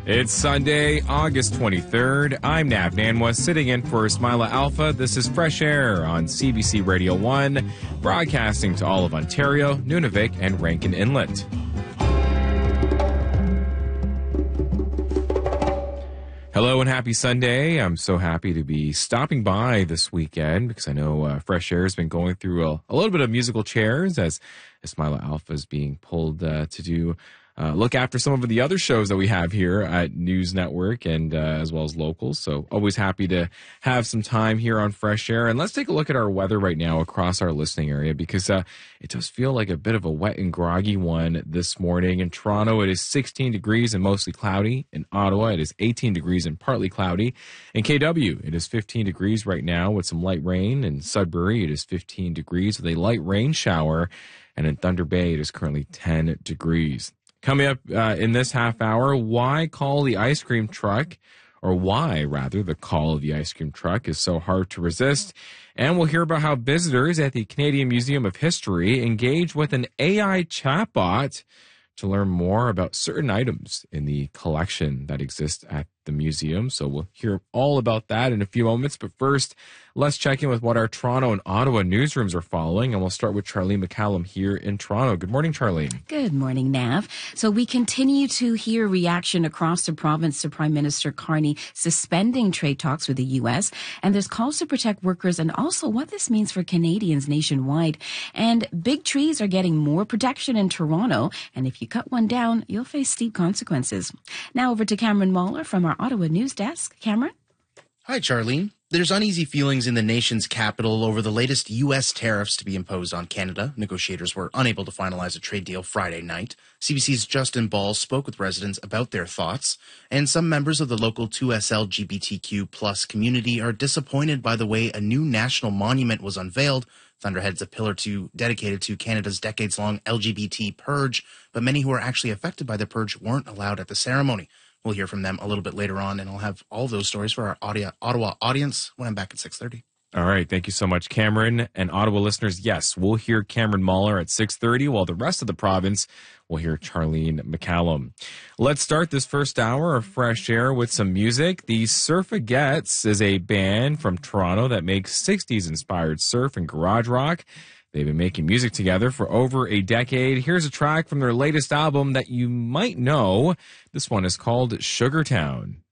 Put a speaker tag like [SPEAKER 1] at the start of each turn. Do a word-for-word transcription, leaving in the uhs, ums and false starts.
[SPEAKER 1] It's Sunday, August twenty-third. I'm Nav Nanwa, sitting in for Ismaila Alpha. This is Fresh Air on C B C Radio one, broadcasting to all of Ontario, Nunavik, and Rankin Inlet. Hello and happy Sunday. I'm so happy to be stopping by this weekend because I know uh, Fresh Air has been going through a, a little bit of musical chairs as Ismaila Alpha is being pulled uh, to do Uh, look after some of the other shows that we have here at News Network and uh, as well as locals. So always happy to have some time here on Fresh Air. And let's take a look at our weather right now across our listening area because uh, it does feel like a bit of a wet and groggy one this morning. In Toronto, it is sixteen degrees and mostly cloudy. In Ottawa, it is eighteen degrees and partly cloudy. In K W, it is fifteen degrees right now with some light rain. In Sudbury, it is fifteen degrees with a light rain shower. And in Thunder Bay, it is currently ten degrees. Coming up uh, in this half hour, why call the ice cream truck, or why, rather, the call of the ice cream truck is so hard to resist. And we'll hear about how visitors at the Canadian Museum of History engage with an A I chatbot to learn more about certain items in the collection that exists at the museum. So we'll hear all about that in a few moments. But first, let's check in with what our Toronto and Ottawa newsrooms are following. And we'll start with Charlene McCallum here in Toronto. Good morning, Charlene.
[SPEAKER 2] Good morning, Nav. So we continue to hear reaction across the province to Prime Minister Carney suspending trade talks with the U S. And there's calls to protect workers and also what this means for Canadians nationwide. And big trees are getting more protection in Toronto. And if you cut one down, you'll face steep consequences. Now over to Cameron Mahler from our Ottawa News Desk. Cameron?
[SPEAKER 3] Hi, Charlene. There's uneasy feelings in the nation's capital over the latest U S tariffs to be imposed on Canada. Negotiators were unable to finalize a trade deal Friday night. C B C's Justin Ball spoke with residents about their thoughts, and some members of the local two S L G B T Q plus community are disappointed by the way a new national monument was unveiled. Thunderhead's a pillar to dedicated to Canada's decades-long L G B T purge, but many who were actually affected by the purge weren't allowed at the ceremony. We'll hear from them a little bit later on, and I'll have all those stories for our audio, Ottawa audience when I'm back at six thirty.
[SPEAKER 1] All right. Thank you so much, Cameron. And Ottawa listeners, yes, we'll hear Cameron Mahler at six thirty, while the rest of the province will hear Charlene McCallum. Let's start this first hour of Fresh Air with some music. The Surfagettes is a band from Toronto that makes sixties-inspired surf and garage rock. They've been making music together for over a decade. Here's a track from their latest album that you might know. This one is called Sugartown.